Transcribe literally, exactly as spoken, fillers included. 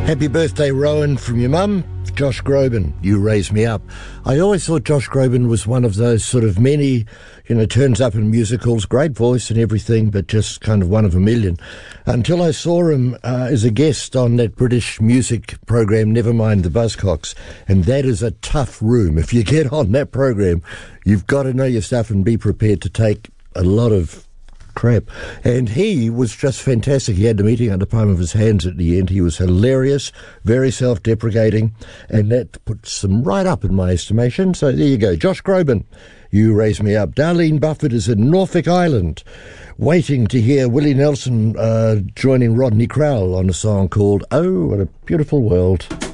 Happy birthday, Rowan, from your mum. Josh Groban, You Raise Me Up. I always thought Josh Groban was one of those sort of many, you know, turns up in musicals, great voice and everything, but just kind of one of a million. Until I saw him uh, as a guest on that British music program, Nevermind the Buzzcocks, and that is a tough room. If you get on that program, you've got to know your stuff and be prepared to take a lot of crap. And he was just fantastic. He had the meeting at the palm of his hands at the end. He was hilarious, very self-deprecating, and that puts him right up in my estimation. So there you go. Josh Groban, You Raise Me Up. Darlene Buffett is in Norfolk Island, waiting to hear Willie Nelson uh, joining Rodney Crowell on a song called Oh, What a Beautiful World.